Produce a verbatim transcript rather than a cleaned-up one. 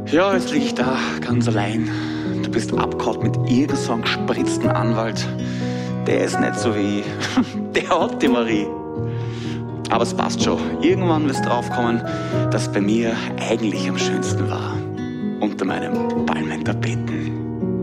Ja, jetzt lieg ich da, ganz allein. Du bist abgehauen mit irgendeinem so einem gespritzten Anwalt. Der ist nicht so wie ich. Der hat die Marie. Aber es passt schon. Irgendwann wirst du draufkommen, dass bei mir eigentlich am schönsten war. Unter meinem Palmentapeten.